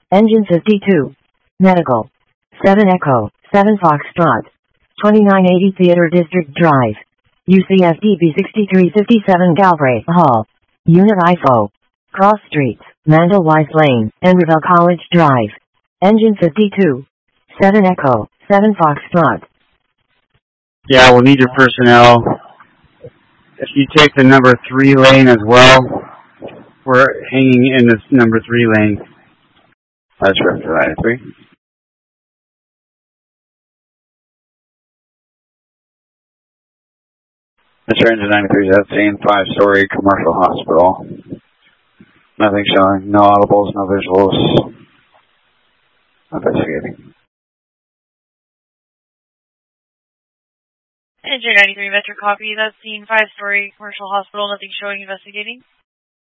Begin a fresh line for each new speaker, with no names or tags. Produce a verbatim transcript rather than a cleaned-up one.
Engine fifty-two. Medical. seven Echo, seven Foxtrot. twenty-nine eighty Theater District Drive. U C S D B sixty-three fifty-seven Galbraith Hall. Unit I F O. Cross Streets, Mandel-Weiss Lane, and Revelle College Drive. Engine fifty-two. seven Echo, seven Foxtrot.
Yeah, we'll need your personnel. If you take the number three lane as well, we're hanging in this number three lane.
That's right, for ninety-three. Mister Engine ninety-three is at scene, five-story commercial hospital. Nothing showing, no audibles, no visuals. Investigating.
Engine ninety-three, Metro copy. That's scene, five-story commercial hospital. Nothing showing, investigating.